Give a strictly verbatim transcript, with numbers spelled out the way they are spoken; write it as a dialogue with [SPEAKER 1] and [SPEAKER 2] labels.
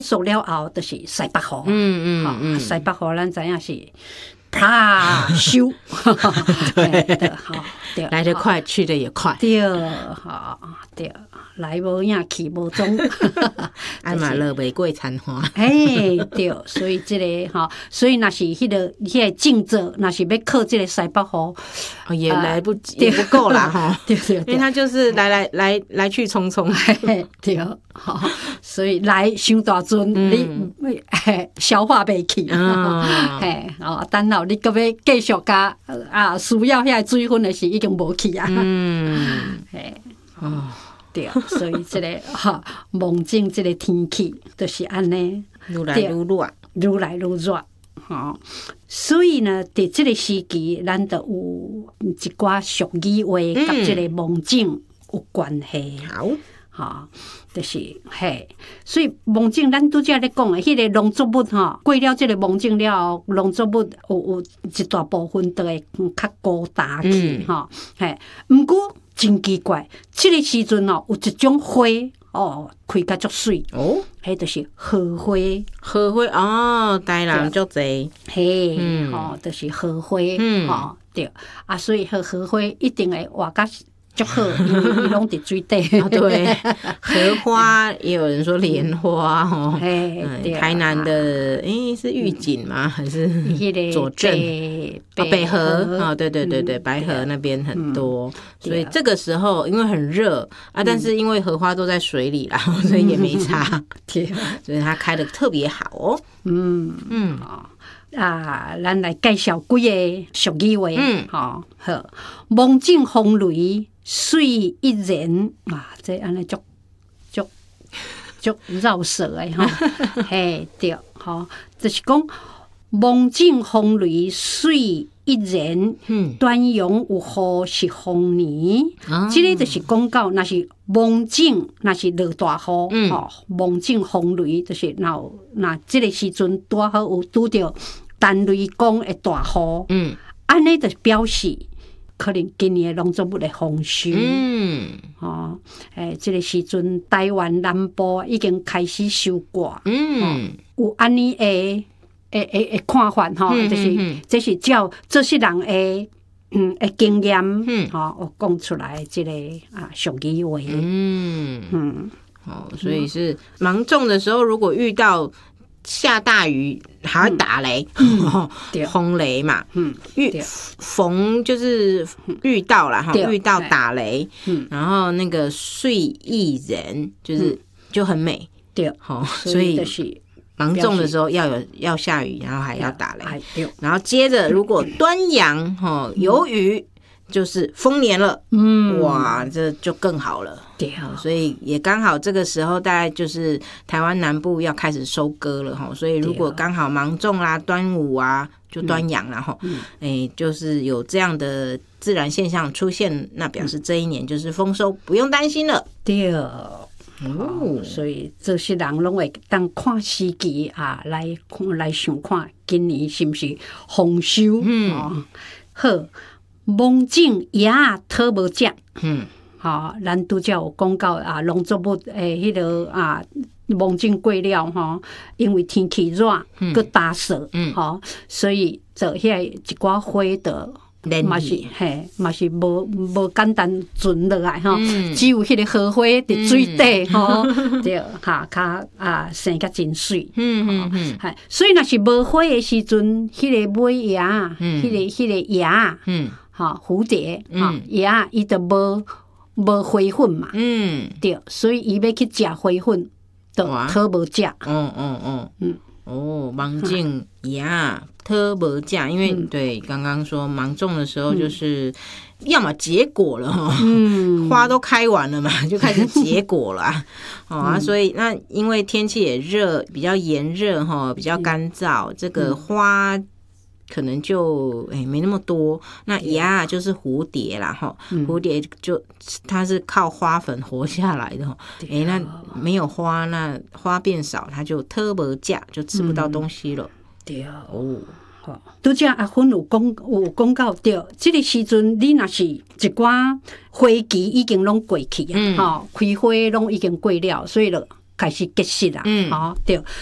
[SPEAKER 1] 熟了后就是西北雨，
[SPEAKER 2] 嗯嗯嗯，
[SPEAKER 1] 西北雨咱知影是啪收，对对，好对，
[SPEAKER 2] 来得快，去得也快，
[SPEAKER 1] 对，好对，来无影去无踪，
[SPEAKER 2] 爱嘛乐玫瑰残花，
[SPEAKER 1] 哎对，所以这个哈，所以若是迄个迄个静坐，若是要靠这个西北雨，
[SPEAKER 2] 哦也来不及，也不够啦哈，
[SPEAKER 1] 对对，
[SPEAKER 2] 因为它就是来来来来去匆匆，
[SPEAKER 1] 对，好，所以来伤大阵，你消化袂去，嘿，哦，等候你搁要继续加啊，需要遐水分的是已经无去啊，嗯，嘿，哦。对，所以这个哈梦境这个天气就是安尼，
[SPEAKER 2] 愈来愈热，
[SPEAKER 1] 愈来愈热，哈。所以呢，在这个时期，咱就有一寡俗语话，甲这个梦境有关系。
[SPEAKER 2] 好，
[SPEAKER 1] 哈，就是嘿，所以梦境咱拄则咧讲的，迄个农作物哈，过了这个梦境了后，农作物有有一大部分都会较高大去哈，嘿，毋过。真奇怪，这个时阵哦，有一种花哦，开甲足水哦，迄就是荷花。
[SPEAKER 2] 荷花哦，台人足侪，
[SPEAKER 1] 嘿，嗯、哦，就是荷花，嗯、哦，对啊，所以荷荷花一定会活甲足好，因为伊拢伫水底。
[SPEAKER 2] 哦、对，荷花也有人说莲花哦，嗯，台南的诶、欸、是玉井吗？还是左镇？北北河哦，对对对对，白河那边很多，嗯、所以这个时候因为很热啊，但是因为荷花都在水里啦，嗯、所以也没差，对，所以它开得特别好哦。嗯
[SPEAKER 1] 嗯啊，咱来介绍几个俗语话，嗯，好，好，梦境风雷。水一人啊，这安尼足足足绕舌的吼，嘿对，吼，就是讲梦境风雷水一人，嗯，端阳有雨是丰年，哦、这个就是讲到那是梦境，那是落大雨，嗯，吼，梦境风雷就是那那这个时阵拄好有拄着单雷公的大雨，嗯，安尼就表示。可能今年的农作物的丰收，嗯，哦，诶，这个时阵台湾南部已经开始收割，嗯，哦、有安尼诶诶诶诶看法吼，嗯、就是、嗯、这是照这些人诶嗯诶经验，嗯，吼、哦，我讲出来这个啊俗语话，嗯
[SPEAKER 2] 嗯，哦，所以是芒种的时候，如果遇到。下大雨还会打雷，轰、嗯、雷嘛，嗯，遇逢就是遇到啦哈，遇到打雷，嗯，然后那个睡意人就是就很美，对，好，所以芒种的时候要有要下雨，然后还要打雷，然后接着如果端阳哈有雨。就是丰年了，嗯，哇，这就更好了，对、哦，所以也刚好这个时候，大概就是台湾南部要开始收割了哈，所以如果刚好芒种啦、端午啊，就端阳啦哈，嗯，哎、欸，就是有这样的自然现象出现，那表示这一年就是丰收，不用担心了，
[SPEAKER 1] 对。哦，所以这些人拢会当看时机啊，来来想看今年是不是丰收？嗯，哦、好。梦境野讨无食，嗯，好，咱拄则有讲到啊，农作物诶，迄个啊，梦境过了吼，因为天气热，佮打湿，嗯，吼，所以做遐一寡花的。嘛是嘿，嘛是无无简单存落来吼，嗯、只有迄个荷花伫水底吼，对，哈，较啊生甲真水，嗯嗯嗯，系，所以若是无花的时阵，迄、那个尾叶，迄、嗯那个迄、那个叶，嗯，哈，蝴蝶，哈、嗯，叶伊就无无花粉嘛，嗯，对，所以伊要去食花粉，就讨无食，
[SPEAKER 2] 嗯嗯嗯嗯。哦，芒种呀，特别价，因为、嗯、对刚刚说芒种的时候，就是、嗯、要么结果了哈，嗯、花都开完了嘛，就开始结果了啊，哦啊，所以那因为天气也热，比较炎热哈，比较干燥，嗯、这个花。可能就哎、欸、没那么多，那呀就是蝴蝶啦哈，嗯、蝴蝶就它是靠花粉活下来的哈，哎、欸、那没有花，那花变少，它就特别价，就吃不到东西了。
[SPEAKER 1] 对哦，好，拄则阿芬有讲有讲到对，这个时阵你若是一寡花期已经拢过去啊，吼、嗯，开花拢已经过了，所以了。 开始结识啦，嗯，哦，对，